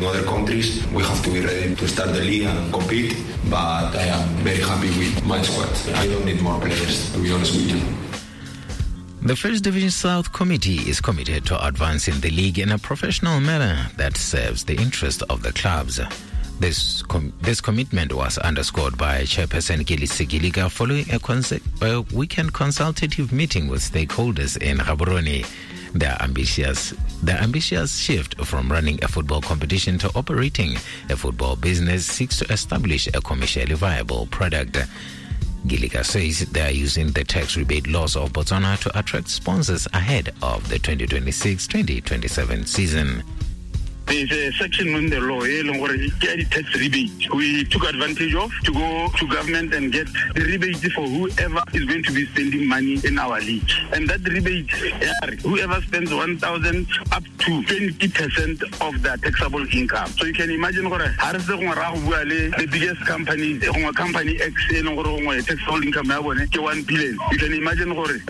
other countries. We have to be ready to start the league and compete, but I am very happy with my squad. I don't need more players, to be honest with you. The First Division South Committee is committed to advancing the league in a professional manner that serves the interest of the clubs. This commitment was underscored by Chairperson Gilisi Gilika following a weekend consultative meeting with stakeholders in Gaborone. The ambitious shift from running a football competition to operating a football business seeks to establish a commercially viable product. Gilika says they are using the tax rebate laws of Botswana to attract sponsors ahead of the 2026-2027 season. There's a section in the law, tax rebate. We took advantage of to go to government and get the rebate for whoever is going to be spending money in our league. And that rebate, whoever spends 1,000 up to 20% of the taxable income. So you can imagine the biggest company, company X, taxable income 1 billion. You can imagine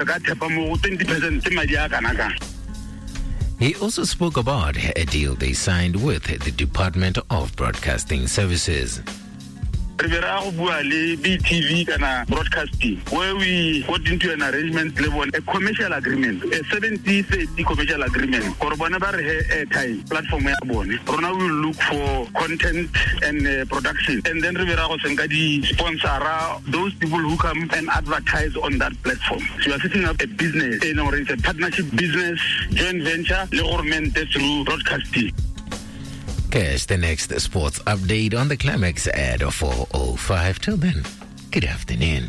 20%. He also spoke about a deal they signed with the Department of Broadcasting Services. BTV and broadcasting, where we got into an arrangement level, a commercial agreement, a 70-30 commercial agreement. Time platform Rona will look for content and production, and then sponsor those people who come and advertise on that platform. So we are setting up a business, it's a partnership business, joint venture, through broadcasting. Catch the next sports update on the Climax at 4:05. Till then, good afternoon.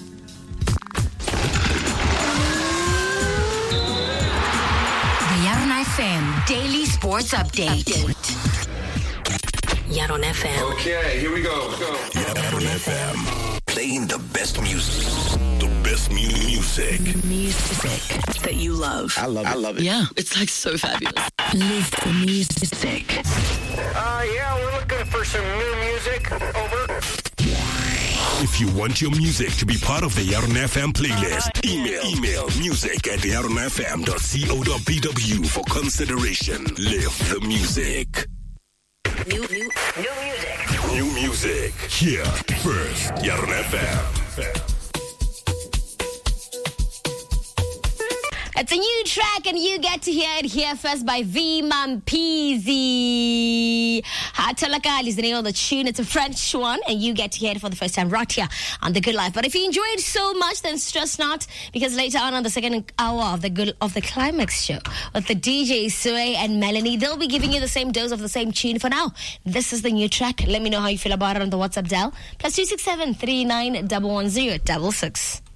The Yaron FM Daily Sports Update. Yaron FM. Okay, here we go. Yaron FM. Playing the best music. The best music. Music that you love. I love it. Yeah, it's like so fabulous. Live the music. Yeah, we're looking for some new music. Over. If you want your music to be part of the Yaron FM playlist, email music@yaronfm.co.bw for consideration. Live the music. New music. New music. Here first. Yaron FM. It's a new track, and you get to hear it here first by V Mampizi. Hatalakal is the name of the tune. It's a French one, and you get to hear it for the first time right here on The Good Life. But if you enjoyed it so much, then stress not, because later on the second hour of the Climax show with the DJ Sway and Melanie, they'll be giving you the same dose of the same tune. For now, this is the new track. Let me know how you feel about it on the WhatsApp dial. +267 39 110 66.